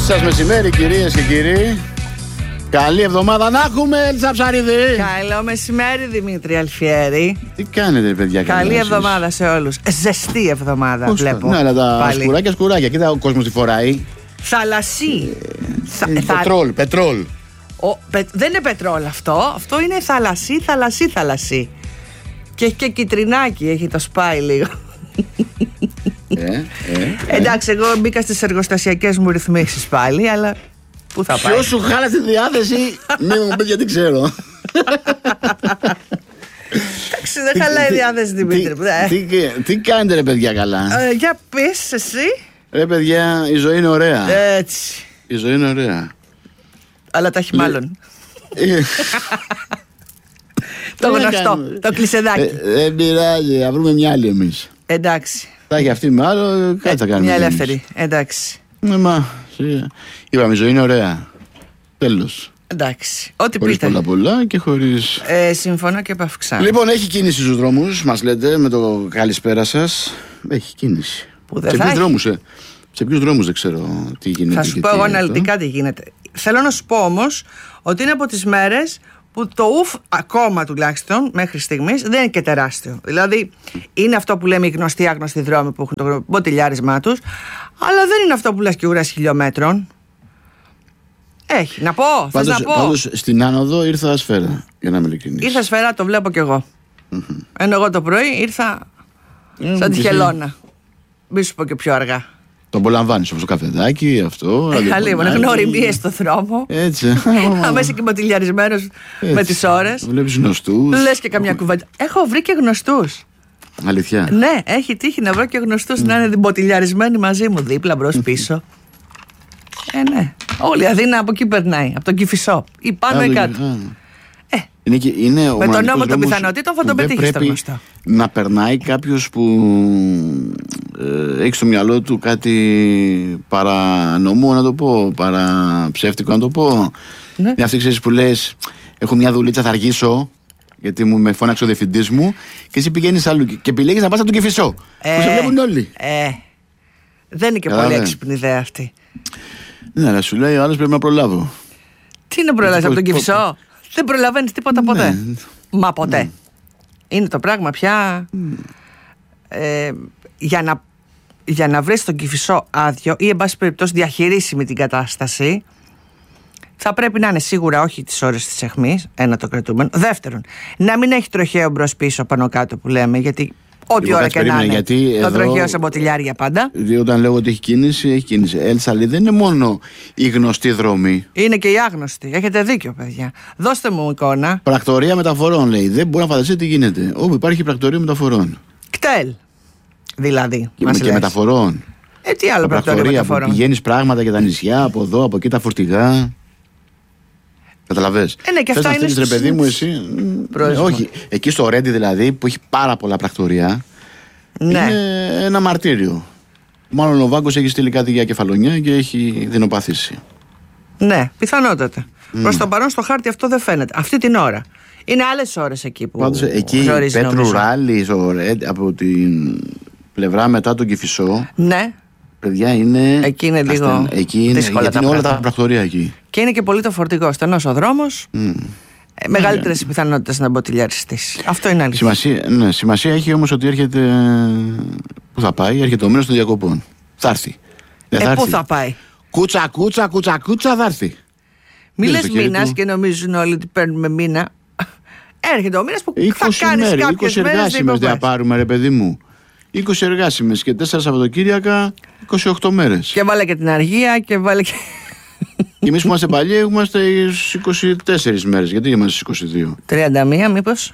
σας μεσημέρι, κυρίες και κύριοι. Καλή εβδομάδα να έχουμε, Έλτσα Ψαρίδη. Καλό μεσημέρι, Δημήτρη Αλφιέρη. Τι κάνετε, παιδιά? Καλή εβδομάδα σε όλους. Ζεστή εβδομάδα βλέπω. Ναι, αλλά τα σκουράκια. Κοίτα ο κόσμος τι φοράει. Θαλασσί. Πετρόλ. Δεν είναι πετρόλ αυτό. Αυτό είναι θαλασσί. Και έχει και κιτρινάκι, έχει το σπάι λίγο. Εντάξει, εγώ μπήκα στις εργοστασιακές μου ρυθμίσεις πάλι, αλλά πού θα πάει? Ποιος σου χάλασε τη διάθεση? Μην μου πεις, γιατί ξέρω. Εντάξει, δεν χαλάει η διάθεση, Δημήτρη. Τι κάνετε, ρε παιδιά, καλά? Για πες εσύ. Ρε παιδιά, η ζωή είναι ωραία. Έτσι. Η ζωή είναι ωραία. Αλλά τα έχει μάλλον. Το γνωστό, το κλεισεδάκι. Δεν πειράζει, θα βρούμε μια άλλη εμείς. Εντάξει. Θα έχει αυτή με άλλο, κάτι θα κάνουμε. Μια ελεύθερη, εντάξει. Είπαμε, η ζωή είναι ωραία. Τέλος. Εντάξει. Ό,τι χωρίς πείτε. πολλά και χωρίς. Συμφωνώ και επαυξάνω. Λοιπόν, έχει κίνηση στους δρόμους, μας λέτε, με το καλησπέρα σας. Έχει κίνηση. Σε ποιους δρόμους δεν ξέρω τι γίνεται. Θα σου πω εγώ αναλυτικά τι γίνεται. Θέλω να σου πω όμως ότι είναι από τις μέρες που το ουφ ακόμα τουλάχιστον μέχρι στιγμής δεν είναι και τεράστιο. Δηλαδή είναι αυτό που λέμε οι γνωστοί άγνωστοι δρόμοι που έχουν το μποτιλιάρισμά τους, αλλά δεν είναι αυτό που λες και ουρές χιλιόμετρων. Έχει. Να πω, θες να πω? Πάντως στην άνοδο ήρθα ασφαίρα, για να είμαι ειλικρινής. Ήρθα ασφαίρα, το βλέπω κι εγώ. Ενώ εγώ το πρωί ήρθα σαν τη χελώνα. Μη σου πω και πιο αργά. Το απολαμβάνεις όμως το καφεδάκι, αυτό. Λίγο, γνωριμίες στο δρόμο. Έτσι. Αμέσως και μποτιλιαρισμένος με τις ώρες. Βλέπεις γνωστούς. Λες και καμιά κουβέντα. Έχω βρει και γνωστούς. Αλήθεια? Ναι, έχει τύχει να βρω και γνωστούς να είναι μποτιλιαρισμένοι μαζί μου, δίπλα, μπρος, πίσω. Ναι. Όλη η Αθήνα από εκεί περνάει, από τον Κηφισό. Ή πάνω ή κάτω. Είναι με τον νόμο των πιθανότητων θα τον πετύχει το γνωστό. Να περνάει κάποιος που έχει στο μυαλό του κάτι παρανομού, να το πω, παραψεύτικο, να το πω. Ναι. Είναι αυτή, ξέρεις, που λες, έχω μια δουλίτσα, θα αργήσω, γιατί με φώναξε ο διευθυντής μου, και εσύ πηγαίνεις αλλού και επιλέγεις να πας από τον Κηφισό. Που σε βλέπουν όλοι. Δεν είναι και πολύ έξυπνη ιδέα αυτή. Ναι, αλλά σου λέει ο άλλος πρέπει να προλάβω. Τι να προλάβεις από τον Κηφισό? Δεν προλαβαίνεις τίποτα ποτέ. Μα ποτέ. Είναι το πράγμα πια. Για να βρεις τον Κηφισό άδειο ή εν πάση περιπτώσει διαχειρίσιμη την κατάσταση, θα πρέπει να είναι σίγουρα όχι τις ώρες της αιχμής, ένα το κρατούμενο. Δεύτερον, να μην έχει τροχαίο μπρος πίσω πάνω κάτω που λέμε, γιατί ό,τι ώρα και να είναι, το τροχαίο σε μποτιλιάρια πάντα. Όταν λέω ότι έχει κίνηση. Έλτσα, λέει, δεν είναι μόνο οι γνωστοί δρόμοι. Είναι και οι άγνωστοι. Έχετε δίκιο, παιδιά. Δώστε μου εικόνα. Πρακτορία μεταφορών, λέει. Δεν μπορεί να φανταστεί τι γίνεται. Όπου υπάρχει πρακτορία μεταφορών. κτέλ. Δηλαδή. Και μεταφορών. Τι άλλο πρακτορία μεταφορών? Πηγαίνεις πράγματα για τα νησιά, από εδώ, από εκεί, τα φορτηγά. Καταλαβες. Ναι, και αυτά είναι. Ρε παιδί μου, εσύ. Όχι. Εκεί στο Ρέντι δηλαδή, που έχει πάρα πολλά πρακτορία. Ναι. Είναι ένα μαρτύριο. Μάλλον ο Βάγκος έχει στείλει κάτι για κεφαλονιά και έχει δεινοπαθήσει. Ναι, πιθανότατα. Προς το παρόν στο χάρτη αυτό δεν φαίνεται. Αυτή την ώρα. Είναι άλλες ώρες εκεί που. Πάντως εκεί Πέτρου Ράλι, από την πλευρά μετά τον Κηφισό. Ναι. Παιδιά είναι. Εκεί είναι λίγο. Εκεί είναι, γιατί είναι όλα τα πρακτορία εκεί. Και είναι και πολύ το φορτηγό. Στενός ο δρόμος. Μεγαλύτερες πιθανότητες να μποτιλιαριστείς. Αυτό είναι αλήθεια. Σημασία έχει όμως ότι έρχεται. Πού θα πάει? Έρχεται ο μήνας των διακοπών. Θα έρθει. Πού θα πάει? Κούτσα θα έρθει. Μη λες μήνας και νομίζουν όλοι ότι παίρνουμε μήνα. Έρχεται ο μήνας που θα κάνεις κάποιες 20 εργάσιμες δεν θα πάρουμε, ρε παιδί μου. 20 εργάσιμες και 4 Σαββατοκύριακα, 28 μέρες. Και βάλε και την αργία και βάλε και. Και εμείς που είμαστε παλιοί είμαστε 24 μέρες. Γιατί είμαστε στις 22? 31 μήπως?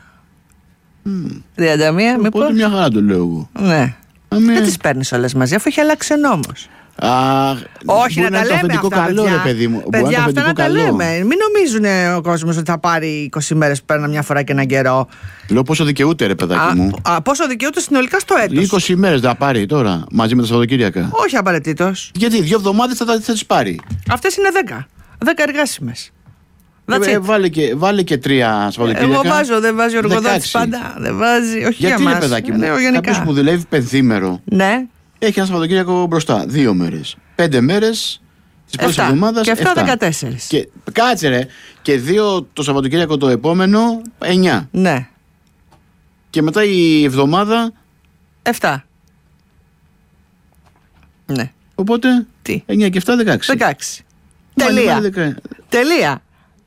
31 μήπως? Οπότε μια χαρά το λέω εγώ. Ναι. Δεν τις παίρνεις όλες μαζί, αφού έχει αλλάξει ο νόμος. Όχι, να τα λέμε αυτά, καλό, παιδιά. Ρε παιδί μου. Παιδιά, αυτά να τα λέμε. Μην νομίζουν ο κόσμος ότι θα πάρει 20 μέρες που παίρνει μια φορά και έναν καιρό. Λέω πόσο δικαιούται, ρε παιδάκι μου. Πόσο δικαιούται συνολικά στο έτος? 20 μέρες θα πάρει τώρα, μαζί με τα Σαββατοκύριακα. Όχι απαραίτητος. Γιατί 2 εβδομάδες θα τις πάρει. Αυτές είναι 10. 10 εργάσιμες. Βάλε και 3 Σαββατοκύριακα. Εγώ δεν βάζει ο εργοδότης πάντα. Δεν βάζει, όχι γιατί για μας. Γιατί, παιδάκι μου, κάποιος που δουλεύει πενθήμερο. Ναι. Έχει ένα Σαββατοκύριακο μπροστά, 2 μέρες. 5 μέρες Της πρώτης εβδομάδας. Και 7-14. Και κάτσε ρε. Και 2 το Σαββατοκύριακο το επόμενο, 9. Ναι. Και μετά η εβδομάδα 7. Ναι. Οπότε τι? 9 και 7, 16. 16. Τελεία.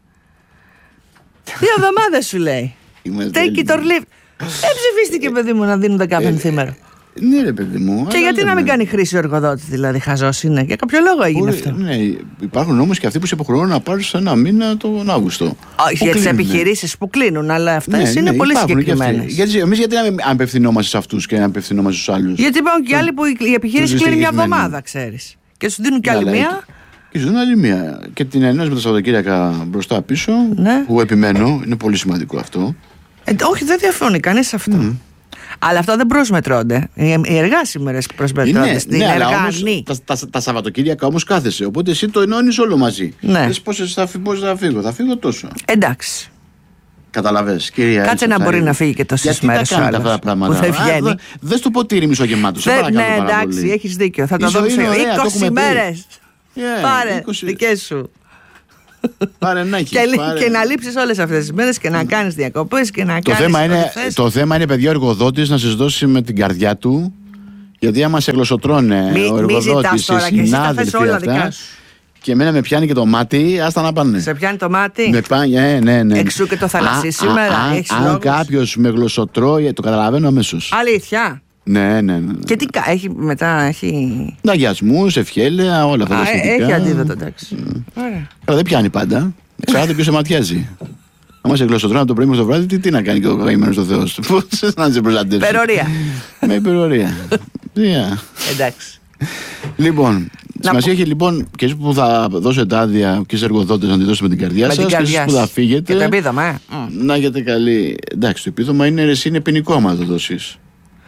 2 εβδομάδες σου λέει. Take it or leave. Ψηφίστηκε, παιδί μου, να δίνουν 10 πενθήμερο. Ναι, ρε παιδί μου. Και γιατί να μην κάνει χρήση ο εργοδότης, δηλαδή, χαζός είναι? Για κάποιο λόγο έγινε αυτό. Ναι, υπάρχουν όμως και αυτοί που σε υποχρεώνουν να πάρεις ένα μήνα τον Αύγουστο. Για τις επιχειρήσεις που κλείνουν, αλλά αυτές είναι πολύ συγκεκριμένες. Εμείς γιατί να απευθυνόμαστε σε αυτούς και να απευθυνόμαστε στους άλλους? Γιατί υπάρχουν και άλλοι που η επιχείρηση κλείνει μια εβδομάδα, ξέρεις. Και σου δίνουν και άλλη μία. Και σου δίνουν άλλη μία. Και την ενός με τα Σαββατοκύριακα μπροστά πίσω, που επιμένω, είναι πολύ σημαντικό αυτό. Όχι, δεν διαφωνεί κανείς σε αυτό. Αλλά αυτά δεν προσμετρώνται. Οι εργάσιμες προσμετρώνται στην εργάνη. Τα Σαββατοκύριακα όμως κάθεσαι. Οπότε εσύ το ενώνεις όλο μαζί. Λες πόσες θα φύγω. Θα φύγω τόσο. Εντάξει. Καταλαβες, κυρία. Κάτσε να μπορεί να φύγει και τόσες μέρες. Γιατί τα κάνετε αυτά τα πράγματα? Που δεν βγαίνει. Δες το ποτήρι μισογεμάτο. Ναι, εντάξει, έχεις δίκιο. Θα το δω σε 20 μέρες. Πάρε, δικές σου. Πάρε να έχεις, και να λείψεις όλες αυτές τις μέρες και να κάνεις διακοπές και να κάνεις. Το θέμα είναι, παιδιά, ο εργοδότης να σας δώσει με την καρδιά του. Γιατί άμα σε γλωσσοτρώνε ο εργοδότης, οι συνάδελφοι αυτά, και εμένα με πιάνει και το μάτι, άστα να πάνε. Σε πιάνει το μάτι? Ναι. Εξού και το θαλασσί σήμερα. Αν κάποιος με γλωσσοτρώει, το καταλαβαίνω αμέσως. Αλήθεια? Ναι. Και τι μετά έχει? Αγιασμούς, ευχέλαια, όλα αυτά τα σχετικά. Έχει αντίδοτο, εντάξει. Δεν πιάνει πάντα. Εξαρτάται ποιος σε ματιάζει. Αν σε γλωσσοτρώνει από το πρωί μέχρι το βράδυ, τι να κάνει και ο καημένος ο Θεός? Πώς να σε προστατεύσει? Υπερορία. Με υπερορία. Εντάξει. Λοιπόν, σημασία έχει λοιπόν και εσείς που θα δώσετε άδεια και στις εργοδότες να τη δώσετε με την καρδιά σας, και εσείς που θα φύγετε. Και το επίδομα, να έχετε καλή. Εντάξει, το επίδομα είναι ποινικό άμα το δώσεις.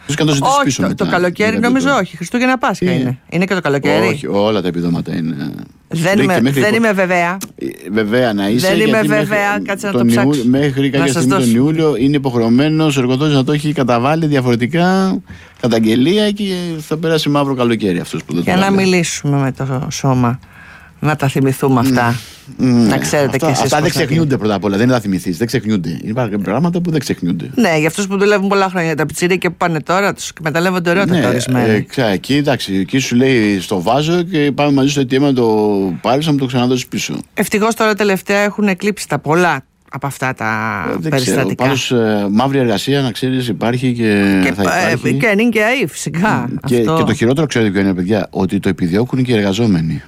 Όχι, το καλοκαίρι νομίζω όχι. Χριστούγεννα Πάσχα είναι. Είναι και το καλοκαίρι. Όχι, όλα τα επιδόματα είναι. Δεν είμαι βεβαία. Βεβαία να είσαι. Δεν είμαι βεβαία, κάτσε να το ψάξω. Μέχρι κάποια στιγμή τον Ιούλιο είναι υποχρεωμένος ο εργοδότης να το έχει καταβάλει διαφορετικά καταγγελία και θα περάσει μαύρο καλοκαίρι αυτός που δεν το. Για να μιλήσουμε με το σώμα. Να τα θυμηθούμε αυτά. Να ξέρετε κι εσείς. Αυτά δεν ξεχνιούνται πρώτα απ' όλα. Δεν θα θυμηθείς. Δεν ξεχνιούνται. Υπάρχουν πράγματα που δεν ξεχνιούνται. Ναι, για αυτούς που δουλεύουν πολλά χρόνια, τα πιτσιρίκια που πάνε τώρα, τους εκμεταλλεύονται ωραίτατα ορισμένοι. Εκεί σου λέει στο βάζω και πάμε μαζί στο ATM να το πάρεις να μου το ξαναδώσεις πίσω. Ευτυχώς τώρα τελευταία έχουν εκλείψει τα πολλά από αυτά τα περιστατικά. Πάντως μαύρη εργασία, να ξέρεις, υπάρχει και θα υπάρχει. Και είναι και ΑΕ, φυσικά. Και το χειρότερο, ξέρετε ποιο είναι, παιδιά, ότι το επιδιώκουν και οι εργαζόμενοι.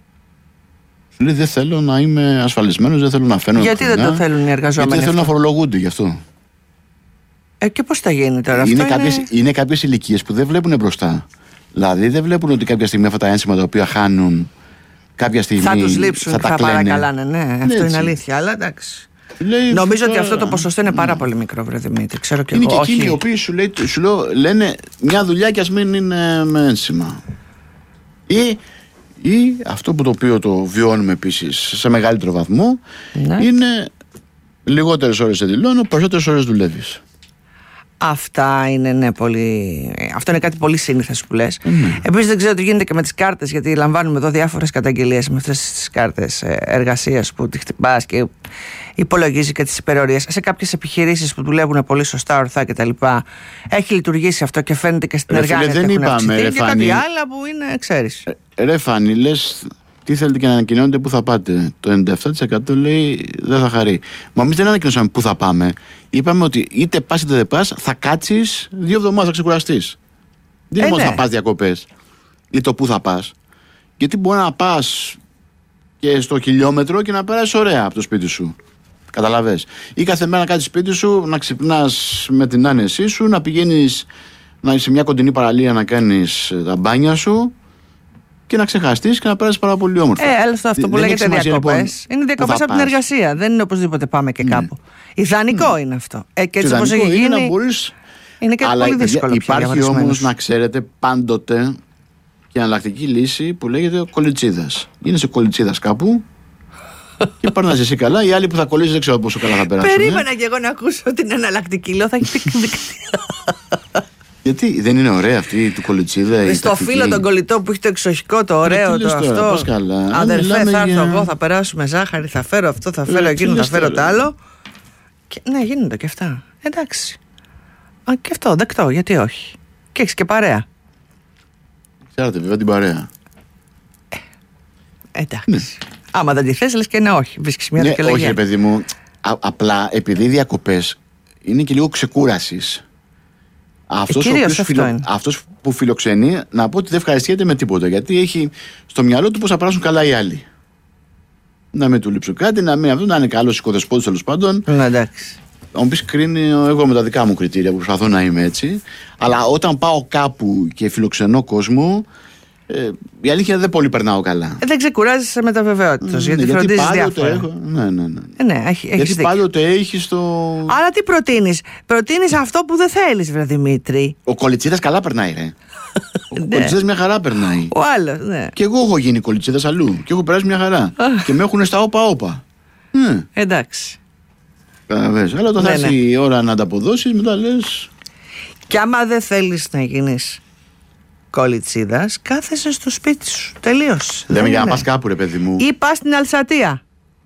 Λέει δεν θέλω να είμαι ασφαλισμένος, δεν θέλω να φαίνω. Γιατί δεν το θέλουν οι εργαζόμενοι? Γιατί δεν θέλουν να φορολογούνται γι' αυτό. Και πώς θα γίνει τώρα είναι κάποιες ηλικίες που δεν βλέπουν μπροστά. Δηλαδή δεν βλέπουν ότι κάποια στιγμή αυτά τα ένσημα τα οποία χάνουν κάποια στιγμή θα τους λείψουν, θα τα παρακαλάνε. Ναι, αυτό είναι αλήθεια. Αλλά εντάξει. Νομίζω ότι αυτό το ποσοστό είναι πάρα πολύ μικρό, βρε Δημήτρη. Ξέρω και είναι εγώ. Και εκείνοι οι οποίοι σου λένε μια δουλειά κι ας μην είναι με ένσημα. Ή αυτό που το οποίο το βιώνουμε επίσης σε μεγαλύτερο βαθμό, είναι λιγότερες ώρες σε δηλώνω, περισσότερες ώρες δουλεύεις. Αυτά είναι αυτό είναι κάτι πολύ σύνηθες που λες. Επίσης δεν ξέρω τι γίνεται και με τις κάρτες, γιατί λαμβάνουμε εδώ διάφορες καταγγελίες με αυτές τις κάρτες εργασίας που τη χτυπάς και υπολογίζει και τις υπερορίες. Σε κάποιες επιχειρήσεις που δουλεύουν πολύ σωστά, ορθά κτλ. Έχει λειτουργήσει αυτό και φαίνεται και στην εργασία. Δεν είπαμε, και κάτι άλλο που είναι, ξέρεις. Ρε Φάνη, λες τι θέλετε και να ανακοινώνετε πού θα πάτε. Το 97% λέει δεν θα χαρεί. Μα εμείς δεν ανακοινώσαμε πού θα πάμε. Είπαμε ότι είτε πας είτε δεν πας, θα κάτσεις 2 εβδομάδες, θα ξεκουραστείς. Δεν είναι μόνο θα πας διακοπές ή το πού θα πας. Γιατί μπορεί να πας και στο χιλιόμετρο και να περάσεις ωραία από το σπίτι σου. Καταλαβες. Ή κάθε μέρα να κάτσεις σπίτι σου, να ξυπνάς με την άνεσή σου, να πηγαίνεις σε μια κοντινή παραλία να κάνεις τα μπάνια σου και να ξεχαστείς και να περάσεις πάρα πολύ όμορφα. Αλλά αυτό που λέγεται διακοπές λοιπόν, είναι διακοπές από την εργασία. Δεν είναι οπωσδήποτε πάμε και κάπου. Ιδανικό είναι αυτό. Και έτσι όπως έχει γίνει, να μπορείς. Είναι και πολύ δύσκολο. Υπάρχει όμως, να ξέρετε, πάντοτε και εναλλακτική λύση που λέγεται κολιτσίδας. Γίνεσαι κολιτσίδας κάπου και περνάς εσύ καλά. Οι άλλοι που θα κολλήσεις δεν ξέρω πόσο καλά θα περάσουν. Περίμενα και εγώ να ακούσω την εναλλακτική. Λέω θα έχει πει. Γιατί δεν είναι ωραία αυτή του Κολιτσίδα? Στο φίλο τον κολλητό που έχει το εξοχικό, το ωραίο το αυτό. Αδερφέ, θα έρθω εγώ, θα περάσουμε ζάχαρη, θα φέρω αυτό, θα φέρω εκείνο, θα φέρω το άλλο. Και, ναι, γίνονται και αυτά. Εντάξει. Και αυτό, δεκτό, γιατί όχι. Και έχεις και παρέα. Ξέρετε, βέβαια την παρέα. Εντάξει. Ναι. Άμα δεν τη θες, λες και ναι, όχι. Βρίσκεις μια δικαιολογία. Όχι, παιδί μου. Απλά επειδή οι διακοπές είναι και λίγο ξεκούρασης. Αυτός που φιλοξενεί, να πω ότι δεν ευχαριστιέται με τίποτα. Γιατί έχει στο μυαλό του πώς θα περάσουν καλά οι άλλοι. Να μην του λείψω κάτι, να είναι καλός οικοδεσπότης τέλος πάντων. Ναι, εντάξει. Θα μου πεις, κρίνω εγώ με τα δικά μου κριτήρια που προσπαθώ να είμαι έτσι. Αλλά όταν πάω κάπου και φιλοξενώ κόσμο, η αλήθεια δεν πολύ περνάω καλά. Δεν ξεκουράζεσαι με τα βεβαιότητας. Γιατί φροντίζεις διάφορα. Ναι, γιατί πάντοτε έχεις το. Άρα τι προτείνεις? Προτείνεις αυτό που δεν θέλεις, βρε Δημήτρη. Ο Κολιτσίδας καλά περνάει, ρε. Ο Κολιτσίδας μια χαρά περνάει. Ο άλλος, ναι. Και εγώ έχω γίνει Κολιτσίδας αλλού. Και έχω περάσει μια χαρά. Και με έχουν στα όπα-όπα. Εντάξει. Αλλά όταν θα έρθει η ώρα να τα αποδώσεις, μετά λες. Και άμα δεν θέλεις να γίνεις Κολιτσίδας, κάθεσαι στο σπίτι σου. Τελείως. Λέμε για να πας κάπου, ρε παιδί μου. Ή πας στην Αλσατία.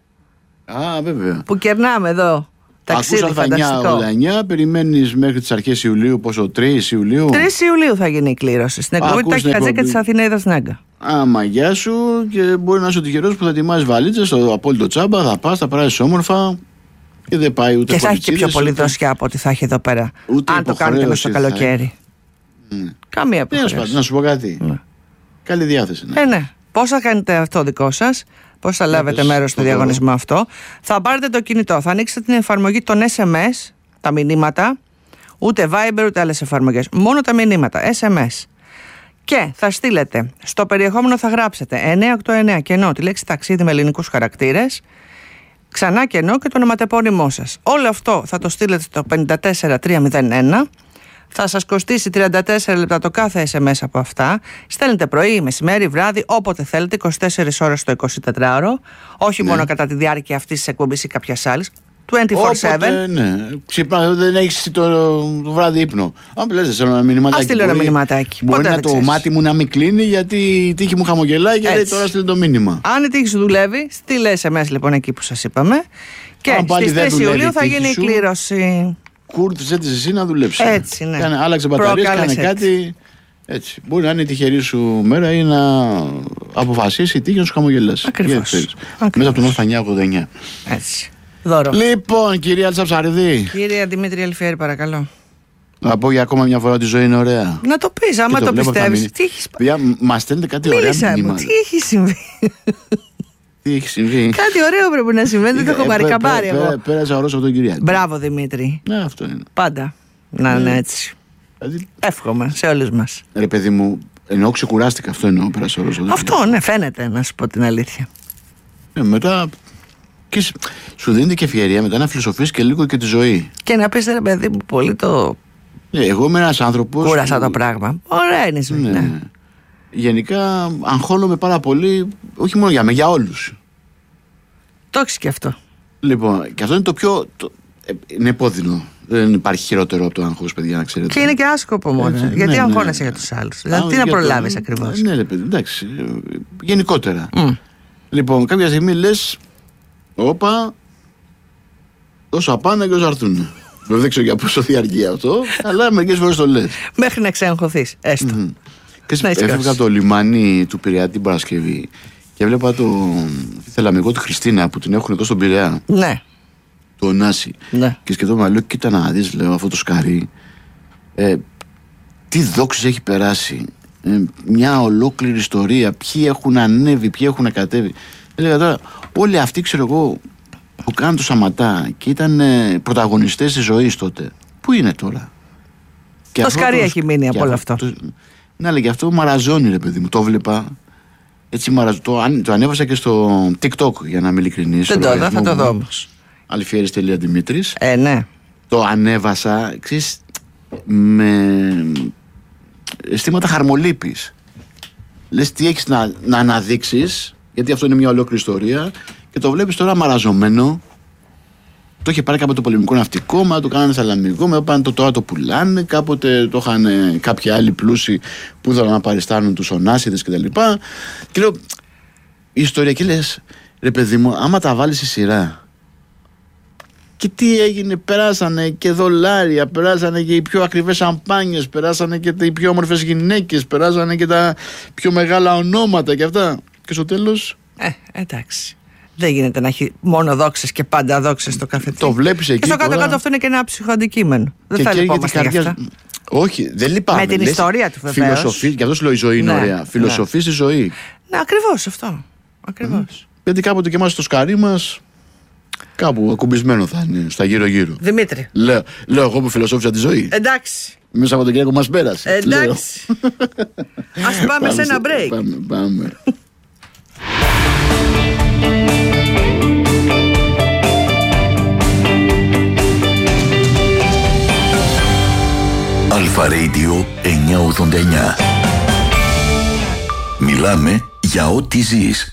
Βέβαια. Που κερνάμε εδώ. Ταξίδι φανταστικό. 9, περιμένεις μέχρι τις αρχές Ιουλίου, πόσο, 3 Ιουλίου. 3 Ιουλίου θα γίνει η κλήρωση. Στην εκπομπή του Τάκη Χατζή και της Αθηναίδας Νάγκα. Γεια σου, και μπορεί να είσαι ο τυχερός που θα ετοιμάσεις βαλίτσες στο απόλυτο τσάμπα, θα πας, θα περάσεις όμορφα. Και δεν πάει ούτε. Και θα έχει και πιο πολύ δροσιά από ό,τι θα έχει εδώ πέρα. Αν το κάνετε μες στο καλοκαίρι. Καμία υποχρέωση. Να σου πω κάτι. Καλή διάθεση. Ναι. Πώς θα κάνετε αυτό δικό σας? Πώς θα λάβετε μέρος στο διαγωνισμό αυτό? Θα πάρετε το κινητό, θα ανοίξετε την εφαρμογή των SMS, τα μηνύματα, ούτε Viber ούτε άλλες εφαρμογές, μόνο τα μηνύματα, SMS. Και θα στείλετε, στο περιεχόμενο θα γράψετε 989 κενό τη λέξη ταξίδι με ελληνικούς χαρακτήρες, ξανά κενό και το ονοματεπώνυμό σας. Όλο αυτό θα το στείλετε στο 54301. Θα σας κοστίσει 34 λεπτά το κάθε SMS από αυτά. Στέλνετε πρωί, μεσημέρι, βράδυ, όποτε θέλετε, 24 ώρες το 24ωρο. Όχι μόνο κατά τη διάρκεια αυτής της εκπομπής ή κάποιας άλλης. 24/7. Ναι. Ξυπνά, δεν έχεις το βράδυ ύπνο. Αν πλέον θέλω ένα μηνυματάκι. Ας στείλω ένα μηνυματάκι. Μπορεί να το μάτι μου να μην κλείνει, γιατί η τύχη μου χαμογελάει και λέει τώρα στείλει το μήνυμα. Αν η τύχη σου δουλεύει, στείλε SMS λοιπόν εκεί που σας είπαμε. Και στις 3 Ιουλίου θα γίνει η κλήρωση. Κούρτισε τη εσύ να δουλέψει. Έτσι, ναι. Άλλαξε μπαταρίες, κάνε κάτι. Έτσι. Μπορεί να είναι η τυχερή σου μέρα ή να αποφασίσει η τύχη να σου χαμογελάσει. Ακριβώς. Μέσα από τον 989. Έτσι. Δώρο. Λοιπόν, κυρία Αλσαψαριδή. Κύριε Δημήτρη Αλφιέρη, παρακαλώ. Να πω για ακόμα μια φορά ότι η ζωή είναι ωραία. Να το πεις, άμα το πιστεύεις. Μας στέλνετε κάτι ωραίο μήνυμα. Τι έχει συμβεί? Τι έχει συμβεί? Κάτι ωραίο πρέπει να συμβαίνει, δεν το έχω πάρει καμπάρι εγώ. Πέρασα ωραίο από τον Κυριάκη. Μπράβο Δημήτρη. Ναι, αυτό είναι. Πάντα να είναι έτσι. Εύχομαι σε όλους μας. Ρε παιδί μου, εννοώ ξεκουράστηκα, αυτό εννοώ, πέρασα ωραίο. Αυτό, ναι, φαίνεται, να σου πω την αλήθεια. Μετά και σου δίνεται και ευκαιρία μετά να φιλοσοφείς και λίγο και τη ζωή. Και να πεις, ρε παιδί μου, πολύ το. Εγώ είμαι ένας άνθρωπος. Κούρασα το πράγμα. Ωραία είναι η ζωή. Ναι. Γενικά αγχώνομαι πάρα πολύ, όχι μόνο για μένα, για όλους. Το έχεις και αυτό. Λοιπόν, και αυτό είναι το πιο. Είναι επώδυνο. Δεν υπάρχει χειρότερο από το άγχος, παιδιά, να ξέρετε. Και είναι και άσκοπο μόνο. Γιατί αγχώνεσαι για τους άλλους. Δηλαδή, τι να προλάβεις ακριβώς. Ναι, ρε παιδί, εντάξει. Γενικότερα. Λοιπόν, κάποια στιγμή λες, όπα, όσο απάνε και όσο αρθούν. Δεν ξέρω για πόσο διαρκεί αυτό, αλλά μερικές φορές το λες. Μέχρι να ξεγχωθείς, έστω. Έφευγα από το λιμάνι του Πειραιά την Παρασκευή και έβλεπα το θελαμικό του Χριστίνα που την έχουν εδώ στον Πειραιά. Ναι. Το Νάση. Ναι. Και σκεφτόμουν, λέω, κοίτα να δεις, λέω, αυτό το σκαρί. Τι δόξες έχει περάσει. Μια ολόκληρη ιστορία. Ποιοι έχουν ανέβει, ποιοι έχουν κατέβει. Έλεγα τώρα, όλοι αυτοί, ξέρω εγώ, που κάνουν το Σαματά και ήταν πρωταγωνιστές της ζωής τότε, πού είναι τώρα? Και το σκαρί έχει μείνει από όλο αυτό. Ναι, αλλά και αυτό μαραζώνει, ρε παιδί μου. Το βλέπα. Έτσι το ανέβασα και στο TikTok, για να είμαι ειλικρινής. Δεν το θα το δω όμως. Αλφιέρης.Δημήτρης. Ναι. Το ανέβασα, ξέρεις, με αισθήματα χαρμολύπης. Λες τι έχεις να αναδείξεις, γιατί αυτό είναι μια ολόκληρη ιστορία, και το βλέπεις τώρα μαραζωμένο Το είχε πάρει κάποτε το πολεμικό ναυτικό, μετά το κάνανε θαλαμικό, μετά τώρα το πουλάνε. Κάποτε το είχαν κάποιοι άλλοι πλούσιοι που ήθελαν να παριστάνουν τους Ωνάσιδες κτλ. Και λέω, η ιστορία, και λες, ρε παιδί μου, άμα τα βάλεις στη σειρά. Και τι έγινε, περάσανε και δολάρια, περάσανε και οι πιο ακριβές σαμπάνιες, περάσανε και οι πιο όμορφες γυναίκες, περάσανε και τα πιο μεγάλα ονόματα και αυτά. Και στο τέλος. Εντάξει. Δεν γίνεται να έχει μόνο δόξες και πάντα δόξες στο καφετή. Το βλέπεις εκεί. Και στο κάτω-κάτω αυτό είναι και ένα ψυχοαντικείμενο. Δεν θα λυπόμαστε για αυτά. Όχι, δεν λυπάμαι. Με την ιστορία του βεβαίως. Φιλοσοφεί, γι' αυτό σου λέω η ζωή είναι ωραία. Φιλοσοφεί στη ζωή. Ναι, ακριβώς αυτό. Ακριβώς. Γιατί κάποτε και εμάς στο σκαρί μας. Κάπου ακουμπισμένο θα είναι, στα γύρω-γύρω. Δημήτρη. Λέω εγώ που φιλοσόφισα τη ζωή. Εντάξει. Μέσα από τον Κυριακό μας πέρασε. Εντάξει. Ας πάμε σε ένα break. Πάμε. Αλφα Radio 989. Μιλάμε για ό,τι ζεις.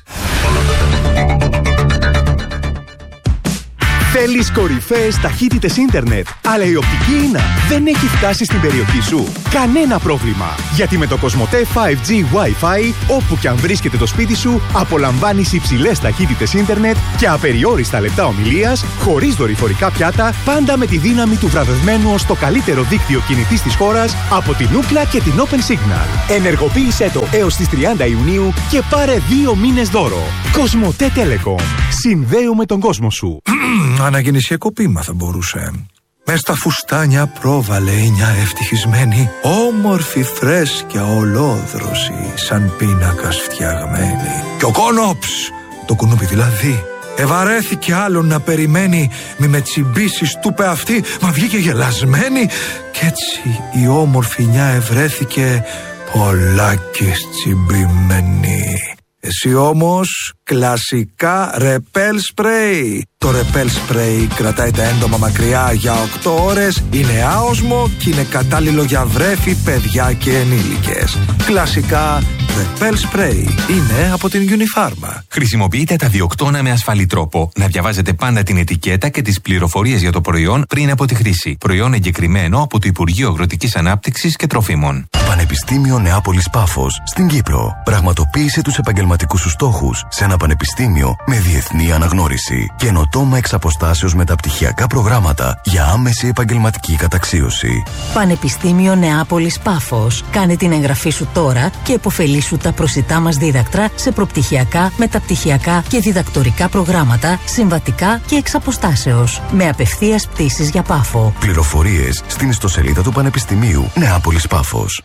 Θέλεις κορυφαίες ταχύτητες ίντερνετ, αλλά η οπτική ίνα δεν έχει φτάσει στην περιοχή σου? Κανένα πρόβλημα, γιατί με το Κοσμοτέ 5G Wi-Fi, όπου και αν βρίσκεται το σπίτι σου, απολαμβάνεις υψηλές ταχύτητες ίντερνετ και απεριόριστα λεπτά ομιλίας, χωρίς δορυφορικά πιάτα, πάντα με τη δύναμη του βραβευμένου ως το καλύτερο δίκτυο κινητής της χώρας από την Ookla και την Open Signal. Ενεργοποίησέ το έως τις 30 Ιουνίου και πάρε 2 μήνες δώρο. Κοσμοτέ Telecom. Συνδέουμε τον κόσμο σου. Αναγεννησιακό ποίημα θα μπορούσε. Μες στα φουστάνια πρόβαλε μια ευτυχισμένη, όμορφη φρέσκια ολόδρωση, σαν πίνακας φτιαγμένη. Και ο Κόνοψ, το κουνούπι δηλαδή, ευαρέθηκε άλλον να περιμένει, μη με τσιμπήσεις του πε αυτή, μα βγήκε γελασμένη. Κι έτσι η όμορφη νιά ευρέθηκε πολλάκις τσιμπημένη. Εσύ όμως κλασικά ρεπέλ σπρέι. Το ρεπέλ σπρέι κρατάει τα έντομα μακριά για 8 ώρες, είναι άοσμο και είναι κατάλληλο για βρέφη, παιδιά και ενήλικες. Κλασικά ρεπέλ σπρέι είναι από την Unifarma. Χρησιμοποιείτε τα διοκτώνα με ασφαλή τρόπο. Να διαβάζετε πάντα την ετικέτα και τις πληροφορίες για το προϊόν πριν από τη χρήση. Προϊόν εγκεκριμένο από το Υπουργείο Αγροτικής Ανάπτυξης και Τροφίμων. Πανεπιστήμιο Νεάπολης Πάφος στην Κύπρο. Πραγματοποίησε τους επαγγελματικούς σου στόχους σε ένα πανεπιστήμιο με διεθνή αναγνώριση. Καινοτόμα εξ αποστάσεως μεταπτυχιακά προγράμματα για άμεση επαγγελματική καταξίωση. Πανεπιστήμιο Νεάπολης Πάφος. Κάνε την εγγραφή σου τώρα και επωφελήσου τα προσιτά μας δίδακτρα σε προπτυχιακά, μεταπτυχιακά και διδακτορικά προγράμματα, συμβατικά και εξ αποστάσεως. Με απευθείας πτήσεις για Πάφο. Πληροφορίες στην ιστοσελίδα του Πανεπιστημίου Νεάπολης Πάφος.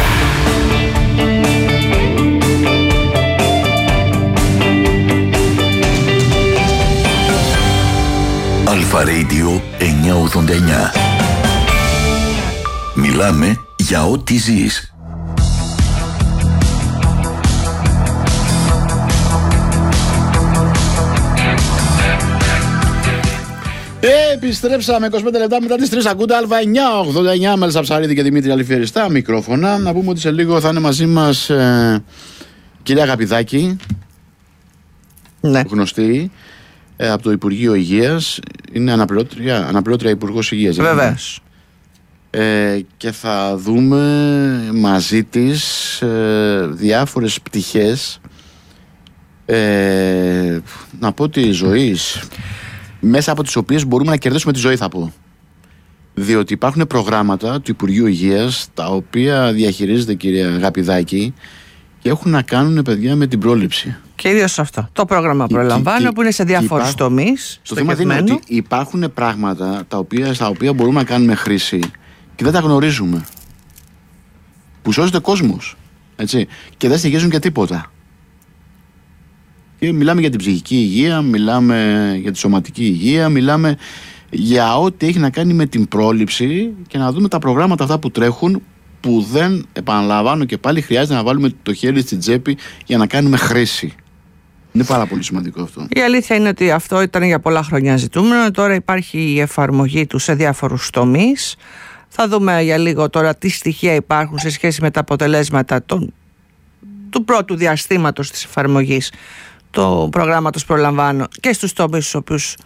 Αλφα Radio 989. Μιλάμε για ό,τι ζεις. Επιστρέψαμε 25 λεπτά μετά τις 3. Ακούτε Αλφα 989 με Ψαρίδη και Δημήτρη Αληφιεριστά μικρόφωνα. Να πούμε ότι σε λίγο θα είναι μαζί μας κυρία Γαπηδάκη, ναι, γνωστή από το Υπουργείο Υγείας. Είναι αναπληρώτρια Υπουργός Υγείας. Βεβαίως. Και θα δούμε μαζί της διάφορες πτυχές να πω της ζωής, μέσα από τις οποίες μπορούμε να κερδίσουμε τη ζωή, θα πω. Διότι υπάρχουν προγράμματα του Υπουργείου Υγείας τα οποία διαχειρίζεται η κυρία Γαπηδάκη και έχουν να κάνουν, παιδιά, με την πρόληψη. Κυρίως αυτό. Το πρόγραμμα Προλαμβάνω που είναι σε διάφορους τομείς. Το θέμα είναι ότι υπάρχουν πράγματα στα οποία μπορούμε να κάνουμε χρήση και δεν τα γνωρίζουμε. Που σώζεται κόσμος. Έτσι. Και δεν στοιχίζουν και τίποτα. Και μιλάμε για την ψυχική υγεία, μιλάμε για τη σωματική υγεία, μιλάμε για ό,τι έχει να κάνει με την πρόληψη και να δούμε τα προγράμματα αυτά που τρέχουν, που δεν, επαναλαμβάνω και πάλι, χρειάζεται να βάλουμε το χέρι στην τσέπη για να κάνουμε χρήση. Είναι πάρα πολύ σημαντικό αυτό. Η αλήθεια είναι ότι αυτό ήταν για πολλά χρόνια ζητούμενο. Τώρα υπάρχει η εφαρμογή του σε διάφορους τομείς. Θα δούμε για λίγο τώρα τι στοιχεία υπάρχουν σε σχέση με τα αποτελέσματα του πρώτου διαστήματος της εφαρμογής του προγράμματος Προλαμβάνω και στους τομείς στους οποίους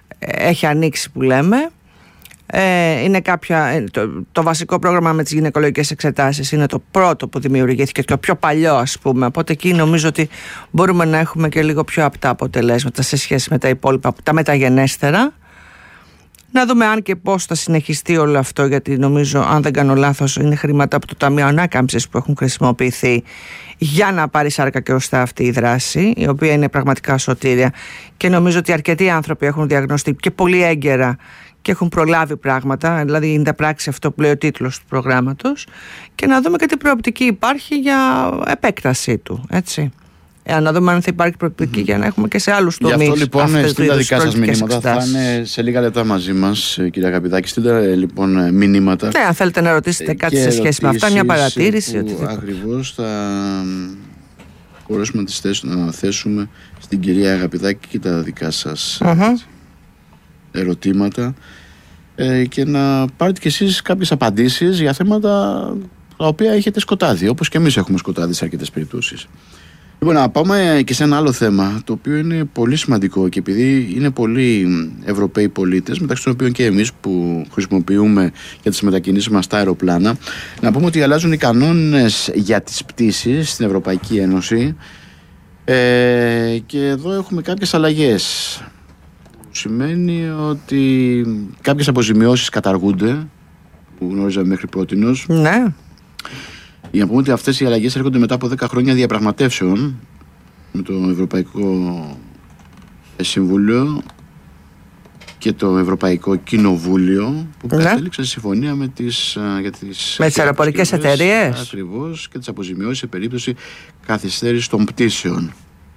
έχει ανοίξει που λέμε. Είναι το βασικό πρόγραμμα με τις γυναικολογικές εξετάσεις είναι το πρώτο που δημιουργήθηκε, το πιο παλιό ας πούμε, οπότε εκεί νομίζω ότι μπορούμε να έχουμε και λίγο πιο απτά αποτελέσματα σε σχέση με τα υπόλοιπα, τα μεταγενέστερα. Να δούμε αν και πώς θα συνεχιστεί όλο αυτό, γιατί νομίζω, αν δεν κάνω λάθος, είναι χρήματα από το Ταμείο Ανάκαμψης που έχουν χρησιμοποιηθεί για να πάρει σάρκα και οστά αυτή η δράση, η οποία είναι πραγματικά σωτήρια, και νομίζω ότι αρκετοί άνθρωποι έχουν διαγνωστεί και πολύ έγκαιρα και έχουν προλάβει πράγματα, δηλαδή είναι τα πράξη αυτό που λέει ο τίτλος του προγράμματος, και να δούμε και τι προοπτική υπάρχει για επέκτασή του, έτσι. Να δούμε αν θα υπάρχει προοπτική για να έχουμε και σε άλλους τομείς. Γι' αυτό λοιπόν στείλτε τα δικά σας μηνύματα. Θα είναι σε λίγα λεπτά μαζί μας, κυρία Αγαπηδάκη. Στείλτε λοιπόν μηνύματα. Ναι, αν θέλετε να ρωτήσετε κάτι σε σχέση με αυτά, μια παρατήρηση. Ακριβώς θα μπορέσουμε να θέσουμε στην κυρία Αγαπηδάκη και τα δικά σας ερωτήματα και να πάρετε κι εσείς κάποιες απαντήσεις για θέματα τα οποία έχετε σκοτάδι, όπως και εμείς έχουμε σκοτάδι σε αρκετές περιπτώσεις. Λοιπόν, να πάμε και σε ένα άλλο θέμα, το οποίο είναι πολύ σημαντικό, και επειδή είναι πολλοί Ευρωπαίοι πολίτες, μεταξύ των οποίων και εμείς που χρησιμοποιούμε για τις μετακινήσεις μας τα αεροπλάνα, να πούμε ότι αλλάζουν οι κανόνες για τις πτήσεις στην Ευρωπαϊκή Ένωση και εδώ έχουμε κάποιες αλλαγές. Σημαίνει ότι κάποιες αποζημιώσεις καταργούνται, που γνώριζαμε μέχρι πρότινος. Ναι. Για να πούμε ότι αυτές οι αλλαγές έρχονται μετά από 10 χρόνια διαπραγματεύσεων με το Ευρωπαϊκό Συμβούλιο και το Ευρωπαϊκό Κοινοβούλιο, που κατέληξε σε συμφωνία με τις αεροπορικές εταιρείες. Ακριβώς, και τις αποζημιώσεις σε περίπτωση καθυστέρησης των πτήσεων.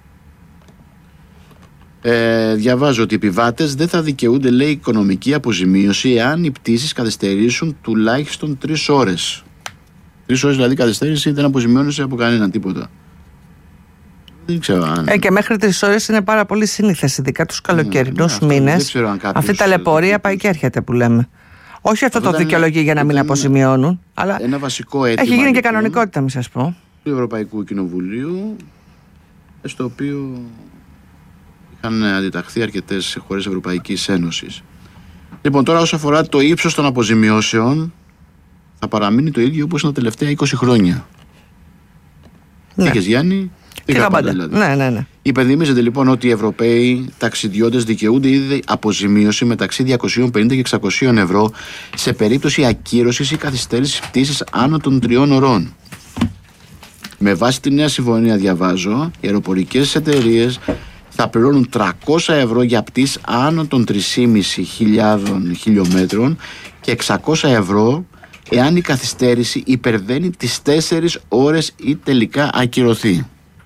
Διαβάζω ότι οι επιβάτες δεν θα δικαιούνται, λέει, οικονομική αποζημίωση εάν οι πτήσεις καθυστερήσουν τουλάχιστον 3 ώρες. 3 ώρες δηλαδή καθυστέρηση δεν αποζημιώνεσαι από κανέναν τίποτα. Δεν ξέρω αν. Και μέχρι 3 ώρες είναι πάρα πολύ σύνηθες, ειδικά τους καλοκαιρινούς μήνες. Αυτή η ταλαιπωρία πάει και έρχεται που λέμε. Όχι αυτό το δικαιολογεί για να μην αποζημιώνουν, αλλά ένα βασικό αίτημα, έχει γίνει και κανονικότητα, μη σας πω, του Ευρωπαϊκού Κοινοβουλίου, στο οποίο είχαν αντιταχθεί αρκετές χώρες Ευρωπαϊκής Ένωσης. Λοιπόν, τώρα όσον αφορά το ύψος των αποζημιώσεων, θα παραμείνει το ίδιο όπως είναι τα τελευταία 20 χρόνια. Ναι. Είχες Γιάννη, είχα πάντα δηλαδή. Ναι. Υπενθυμίζεται λοιπόν ότι οι Ευρωπαίοι ταξιδιώτες δικαιούνται ήδη αποζημίωση μεταξύ 250 και 600 ευρώ σε περίπτωση ακύρωσης ή καθυστέρησης πτήσης άνω των 3 ωρών. Με βάση τη νέα συμφωνία, διαβάζω, οι αεροπορικές εταιρείες θα πληρώνουν 300 ευρώ για πτήσεις άνω των 3.500 χιλιόμετρων και 600 ευρώ εάν η καθυστέρηση υπερβαίνει τις 4 ώρες ή τελικά ακυρωθεί.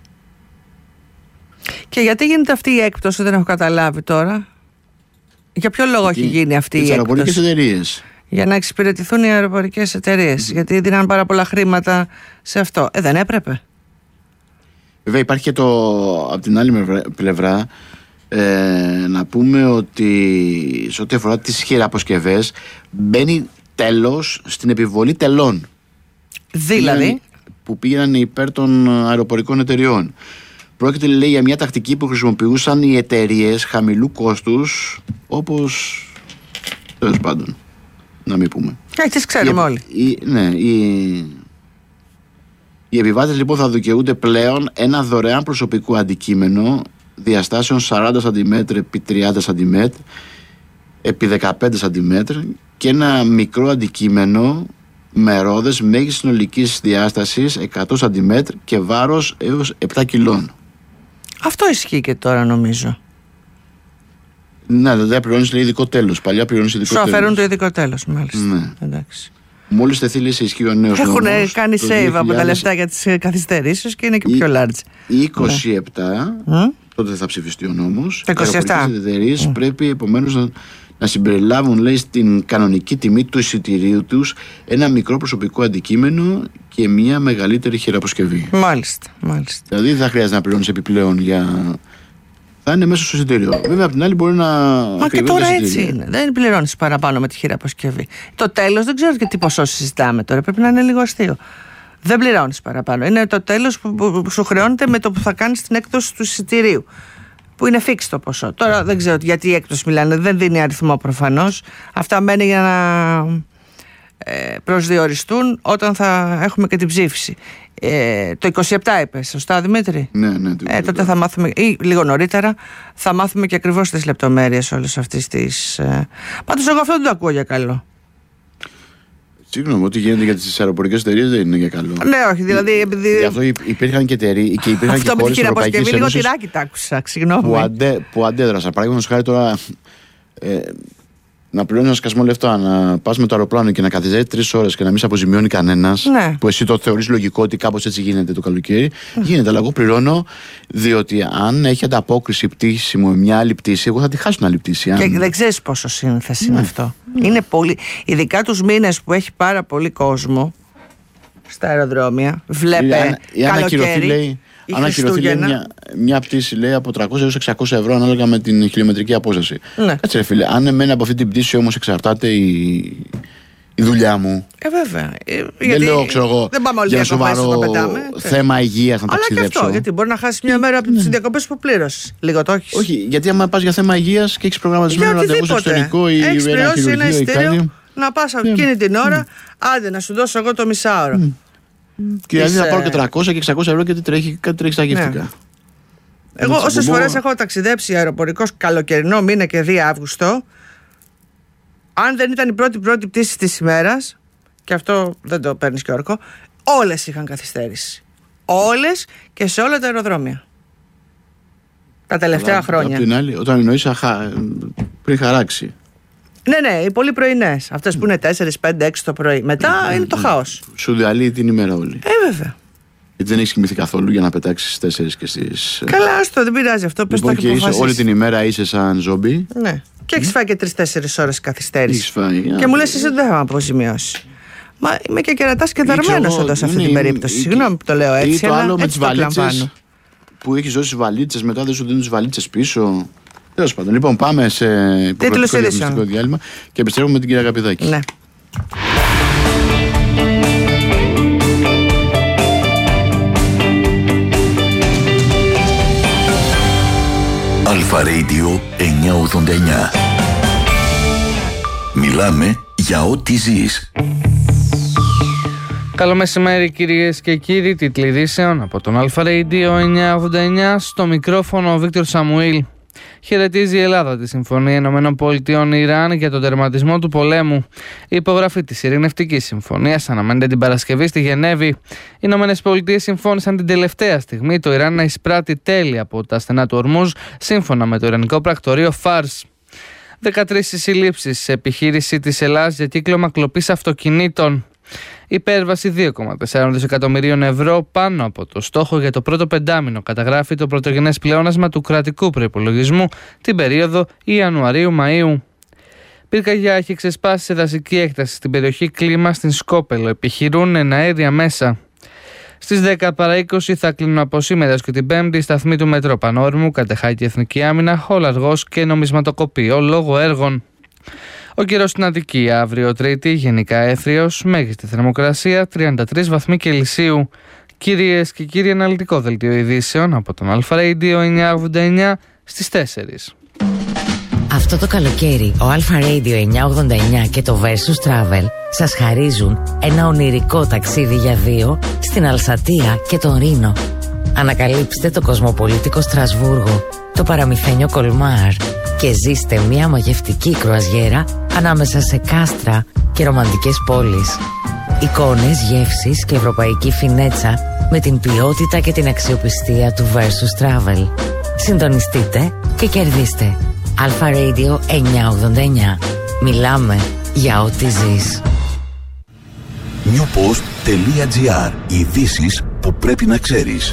Και γιατί γίνεται αυτή η έκπτωση, δεν έχω καταλάβει τώρα. Για ποιο λόγο έχει γίνει αυτή η έκπτωση? Αεροπορικές εταιρείες. Για να εξυπηρετηθούν οι αεροπορικές εταιρείες. Γιατί δίναν πάρα πολλά χρήματα σε αυτό. Δεν έπρεπε? Βέβαια υπάρχει και από την άλλη πλευρά να πούμε ότι σε ό,τι αφορά τις χειραποσκευές μπαίνει τέλος στην επιβολή τελών. Δηλαδή που πήγαιναν υπέρ των αεροπορικών εταιριών. Πρόκειται, λέει, για μια τακτική που χρησιμοποιούσαν οι εταιρείες χαμηλού κόστους, όπως τέλος πάντων, να μην πούμε. Τις ξέρουμε όλοι. Οι επιβάτες λοιπόν θα δικαιούνται πλέον ένα δωρεάν προσωπικό αντικείμενο διαστάσεων 40 cm επί 30 cm επί 15 cm και ένα μικρό αντικείμενο με ρόδες μέγιστης συνολικής διάστασης 100 cm και βάρος έως 7 κιλών. Αυτό ισχύει και τώρα, νομίζω. Ναι, δεν πληρώνεις, λέει, ειδικό τέλος. Παλιά πληρώνεις ειδικό τέλος. Σου αφαιρούν το ειδικό τέλος, μάλιστα. Ναι. Εντάξει. Μόλις τεθεί, λέει, σε ισχύ ο νέος νόμος. Έχουν κάνει save από τα λεφτά για τις καθυστερήσεις και είναι και πιο large. 27, τότε θα ψηφιστεί ο νόμος. 27. Οι αεροπορικές εταιρείες πρέπει επομένως να συμπεριλάβουν, λέει, στην κανονική τιμή του εισιτηρίου τους ένα μικρό προσωπικό αντικείμενο και μια μεγαλύτερη χειραποσκευή. Μάλιστα. Δηλαδή δεν θα χρειάζεται να πληρώνεις επιπλέον για... Θα είναι μέσα στο εισιτήριο. Βέβαια, απ' την άλλη μπορεί να. Μα και τώρα έτσι είναι. Δεν πληρώνεις παραπάνω με τη χειραποσκευή. Το τέλος δεν ξέρω και τι ποσό συζητάμε τώρα. Πρέπει να είναι λίγο αστείο. Δεν πληρώνεις παραπάνω. Είναι το τέλος που σου χρεώνεται με το που θα κάνεις την έκδοση του εισιτηρίου. που είναι fix το ποσό. Τώρα δεν ξέρω γιατί έκπτωση μιλάνε, δεν δίνει αριθμό προφανώς. Αυτά μένει για να προσδιοριστούν όταν θα έχουμε και την ψήφιση. Το 27 είπε, σωστά Δημήτρη? Ναι. Τότε θα μάθουμε, ή λίγο νωρίτερα, θα μάθουμε και ακριβώς τις λεπτομέρειες όλες αυτές τις. Πάντως εγώ αυτό δεν το ακούω για καλό. Συγγνώμη, ό,τι γίνεται για τις αεροπορικές εταιρείες δεν είναι για καλό. Ναι, όχι, δηλαδή. Γι' αυτό υπήρχαν και εταιρείες και υπήρχαν και χώρες της Ευρωπαϊκής Ένωσης. Λίγο τυράκι τ' άκουσα, συγγνώμη. Που αντέδρασαν. Παραδείγματος χάρη τώρα. Να πληρώνει ένα σκασμό λεφτά, να πας με το αεροπλάνο και να καθυζεύει 3 ώρες και να μην σε αποζημιώνει κανένας. Ναι. Που εσύ το θεωρείς λογικό ότι κάπως έτσι γίνεται το καλοκαίρι. Γίνεται, αλλά εγώ πληρώνω διότι αν έχει ανταπόκριση πτήση μου με μια άλλη πτήση, εγώ θα τη χάσω την άλλη πτήση. Και δεν ξέρεις πόσο σύνθεση είναι αυτό. Είναι πολύ. Ειδικά τους μήνες που έχει πάρα πολύ κόσμο στα αεροδρόμια. Βλέπε καλοκαίρι. Αν ακυρωθεί μια πτήση λέει από 300 έως 600 ευρώ ανάλογα με την χιλιομετρική απόσταση. Ναι. Κάτσε ρε φίλε, αν εμένα από αυτή την πτήση όμως εξαρτάται η δουλειά μου. Βέβαια. Δεν λέω, ξέρω εγώ, δεν πάμε όλοι για σοβαρό θέμα υγείας να ταξιδέψω. Αλλά και αυτό, γιατί μπορεί να χάσει μια μέρα από τις διακοπές που πλήρωσες. Λίγο το έχεις. Όχι, γιατί άμα πας για θέμα υγείας και έχεις προγραμματισμένο ραντεβού στο εξωτερικό ή ένα χειρουργείο ή κάτι. Να πας εκείνη την ώρα, άντε να σου δώσω εγώ το μισάωρο. Και δηλαδή θα πάρω και 300 και 600 ευρώ γιατί κάτι τρέχει στα γεύτικα. Εγώ όσες φορές έχω ταξιδέψει αεροπορικός καλοκαιρινό μήνα και 2 Αύγουστο, αν δεν ήταν η πρώτη πτήση της ημέρας, και αυτό δεν το παίρνεις και όρκο, όλες είχαν καθυστέρηση. Όλες και σε όλα τα αεροδρόμια. Τα τελευταία χρόνια. Απ' την άλλη, όταν εννοείς πριν χαράξει. Ναι, οι πολύ πρωινές. Αυτές που είναι 4, 5, 6 το πρωί. Μετά είναι το χάος. Σου διαλύει την ημέρα όλη. Βέβαια. Γιατί δεν έχεις κοιμηθεί καθόλου για να πετάξεις στις 4 και στις. Καλά, άστο, δεν πειράζει αυτό. Πες Λοιπόν, το και αποφασίσεις. όλη την ημέρα είσαι σαν ζόμπι. Ναι. Και έχεις φάει και 3-4 ώρες καθυστέρηση. Έχεις φάει. Και μου λες εσύ δεν θα με αποζημιώσει. Μα είμαι και κερατάς και δαρμένος εδώ σε αυτή την περίπτωση. Συγγνώμη που το λέω έτσι. Ή το άλλο με τις βαλίτσες. Που έχεις δώσει βαλίτσες, μετά δεν σου δίνουν τις βαλίτσες πίσω. Τέλος πάντων, λοιπόν, πάμε σε υποκρατικό διαφημιστικό διάλειμμα και επιστρέφουμε με την κυρία Αγαπηδάκη. Ναι. Αλφα Radio 989. Μιλάμε για ό,τι ζεις. Καλό μεσημέρι κυρίες και κύριοι, τίτλοι ειδήσεων από τον Αλφα Radio 989, στο μικρόφωνο ο Βίκτορ Σαμουήλ. Χαιρετίζει η Ελλάδα τη Συμφωνία ΗΠΑ-Ιράν για τον τερματισμό του πολέμου. Η υπογραφή της ειρηνευτικής συμφωνίας αναμένεται την Παρασκευή στη Γενέβη. Οι ΗΠΑ συμφώνησαν την τελευταία στιγμή το Ιράν να εισπράττει τέλη από τα στενά του Ορμούζ, σύμφωνα με το ιρανικό πρακτορείο Φάρς. 13 συλλήψεις σε επιχείρηση της Ελλάδας για κύκλωμα κλοπής αυτοκινήτων. Υπέρβαση 2,4 δισεκατομμυρίων ευρώ πάνω από το στόχο για το πρώτο πεντάμινο καταγράφει το πρωτογενές πλεόνασμα του κρατικού προϋπολογισμού την περίοδο Ιανουαρίου-Μαΐου. Πυρκαγιά έχει ξεσπάσει σε δασική έκταση στην περιοχή Κλίμα στην Σκόπελο. Επιχειρούν εναέρια μέσα. Στις 10 παρά 20 θα κλείνουν από σήμερα έως και την Πέμπτη σταθμοί του Μετρό Πανόρμου, Κατεχάκη Εθνική Άμυνα, Χολαργός και Νομισματοκοπείο λόγω έργων. Ο καιρός στην Αττική αύριο Τρίτη, γενικά έθριος, μέγιστη θερμοκρασία 33 βαθμοί Κελσίου. Κυρίες και κύριοι, αναλυτικό δελτίο ειδήσεων από τον Αλφα Radio 989 στις 4. Αυτό το καλοκαίρι ο Αλφα Radio 989 και το Versus Travel σας χαρίζουν ένα ονειρικό ταξίδι για 2 στην Αλσατία και τον Ρήνο. Ανακαλύψτε το κοσμοπολίτικο Στρασβούργο, το παραμυθένιο Κολμάρ και ζήστε μια μαγευτική κρουαζιέρα ανάμεσα σε κάστρα και ρομαντικές πόλεις. Εικόνες, γεύσεις και ευρωπαϊκή φινέτσα με την ποιότητα και την αξιοπιστία του Versus Travel. Συντονιστείτε και κερδίστε. Αλφα Radio 989. Μιλάμε για ό,τι ζεις. newpost.gr. Ειδήσεις που πρέπει να ξέρεις.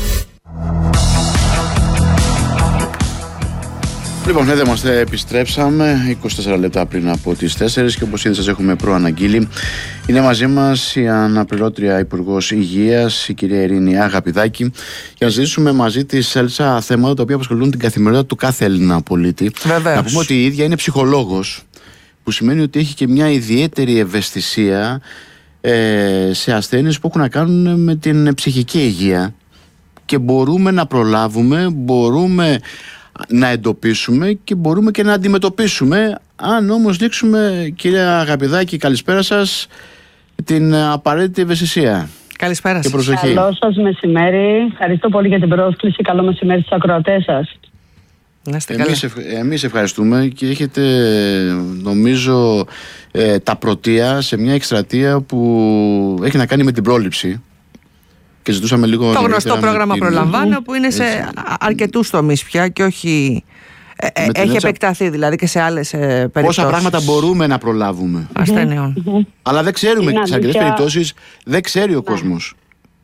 Λοιπόν, εδώ είμαστε, επιστρέψαμε 24 λεπτά πριν από τις 4 και όπως ήδη σας έχουμε προαναγγείλει, είναι μαζί μας η αναπληρώτρια Υπουργός Υγείας, η κυρία Ειρήνη Αγαπηδάκη, για να συζητήσουμε μαζί της Έλσα θέματα τα οποία απασχολούν την καθημερινότητα του κάθε Έλληνα πολίτη. Βεβαίως. Να πούμε ότι η ίδια είναι ψυχολόγος, που σημαίνει ότι έχει και μια ιδιαίτερη ευαισθησία σε ασθένειες που έχουν να κάνουν με την ψυχική υγεία και μπορούμε να προλάβουμε, μπορούμε να εντοπίσουμε και μπορούμε και να αντιμετωπίσουμε, αν όμως δείξουμε, κυρία Αγαπηδάκη, καλησπέρα σας, την απαραίτητη ευαισθησία. Καλησπέρα σας. Καλό σας μεσημέρι. Ευχαριστώ πολύ για την πρόσκληση. Καλό μεσημέρι στους ακροατές σας. Εμείς ευχαριστούμε και έχετε, νομίζω, τα πρωτεία σε μια εκστρατεία που έχει να κάνει με την πρόληψη. Και ζητούσαμε λίγο. Το γνωστό πρόγραμμα Προλαμβάνω, που είναι σε αρκετούς τομείς πια και όχι. Έχει επεκταθεί δηλαδή και σε άλλες περιπτώσεις. Πόσα πράγματα μπορούμε να προλάβουμε ασθενειών. Αλλά δεν ξέρουμε, σε αρκετές περιπτώσεις δεν ξέρει ο κόσμος.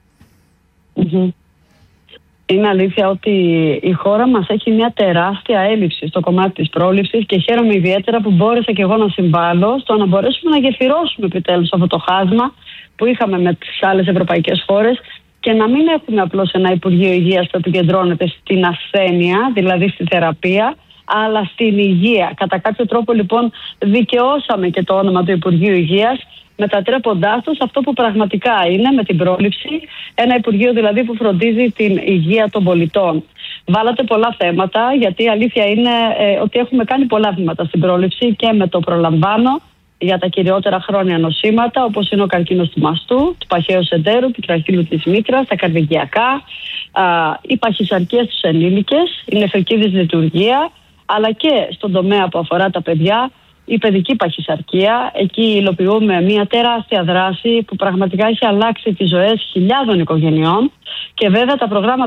Είναι αλήθεια ότι η χώρα μας έχει μια τεράστια έλλειψη στο κομμάτι της πρόληψης και χαίρομαι ιδιαίτερα που μπόρεσα και εγώ να συμβάλλω στο να μπορέσουμε να γεφυρώσουμε επιτέλους αυτό το χάσμα που είχαμε με τις άλλες ευρωπαϊκές χώρες και να μην έχουμε απλώς ένα Υπουργείο Υγείας που επικεντρώνεται στην ασθένεια, δηλαδή στη θεραπεία, αλλά στην υγεία. Κατά κάποιο τρόπο λοιπόν δικαιώσαμε και το όνομα του Υπουργείου Υγείας, μετατρέποντάς το σε αυτό που πραγματικά είναι, με την πρόληψη, ένα Υπουργείο δηλαδή που φροντίζει την υγεία των πολιτών. Βάλατε πολλά θέματα, γιατί η αλήθεια είναι ότι έχουμε κάνει πολλά βήματα στην πρόληψη και με το Προλαμβάνω για τα κυριότερα χρόνια νοσήματα, όπως είναι ο καρκίνος του μαστού, του παχαίου εντέρου, του τραχύλου της μήτρας, τα καρδιακά, η παχυσαρκία στους ενήλικες, η νεφρική δυσλειτουργία, αλλά και στον τομέα που αφορά τα παιδιά, η παιδική παχυσαρκία. Εκεί υλοποιούμε μια τεράστια δράση που πραγματικά έχει αλλάξει τις ζωές χιλιάδων οικογενειών και βέβαια τα προγράμματα